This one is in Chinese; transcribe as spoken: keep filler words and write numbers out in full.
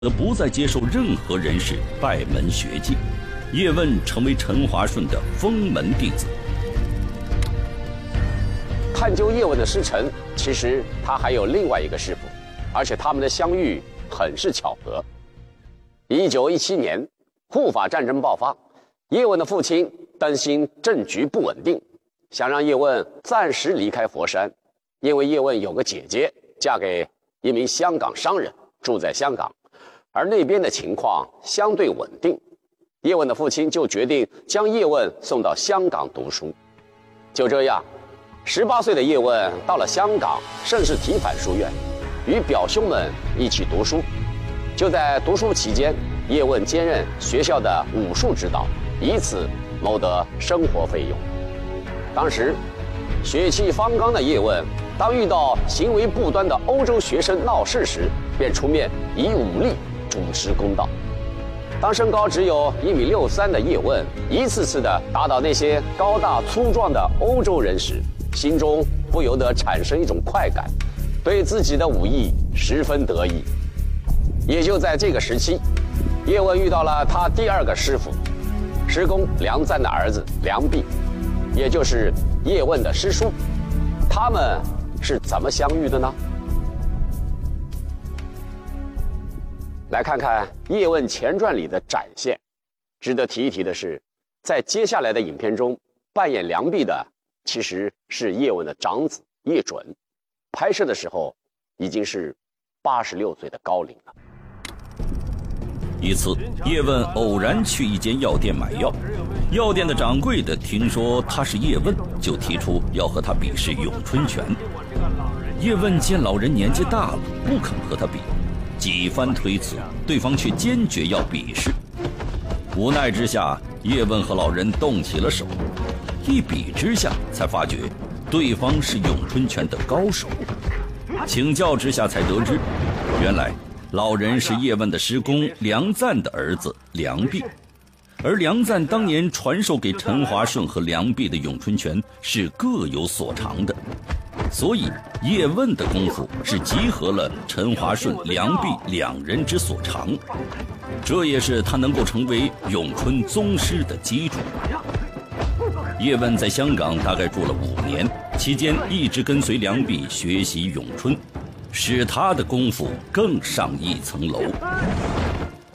则不再接受任何人士拜门学技，叶问成为陈华顺的封门弟子。 探究叶问的师承，其实他还有另外一个师傅，而且他们的相遇很是巧合。一九一七年，护法战争爆发，叶问的父亲担心政局不稳定，想让叶问暂时离开佛山，因为叶问有个姐姐嫁给一名香港商人，住在香港，而那边的情况相对稳定。叶问的父亲就决定将叶问送到香港读书。就这样，十八岁的叶问到了香港盛世体反书院，与表兄们一起读书。就在读书期间，叶问兼任学校的武术指导，以此谋得生活费用。当时血气方刚的叶问，当遇到行为不端的欧洲学生闹事时，便出面以武力主持公道。当身高只有一米六三的叶问，一次次地打倒那些高大粗壮的欧洲人时，心中不由得产生一种快感，对自己的武艺十分得意。也就在这个时期，叶问遇到了他第二个师傅，师公梁赞的儿子梁弼，也就是叶问的师叔。他们是怎么相遇的呢？来看看《叶问前传》里的展现。值得提一提的是，在接下来的影片中，扮演梁弼的其实是叶问的长子叶准，拍摄的时候已经是八十六岁的高龄了。 一次，叶问偶然去一间药店买药，药店的掌柜的听说他是叶问，就提出要和他比试咏春拳。叶问见老人年纪大了，不肯和他比，几番推辞，对方却坚决要比试。无奈之下，叶问和老人动起了手，一比之下才发觉对方是咏春拳的高手。请教之下才得知，原来老人是叶问的师公梁赞的儿子梁弼，而梁赞当年传授给陈华顺和梁弼的咏春拳是各有所长的，所以叶问的功夫是集合了陈华顺、梁弼两人之所长，这也是他能够成为咏春宗师的基础。叶问在香港大概住了五年，期间一直跟随梁弼学习咏春，使他的功夫更上一层楼。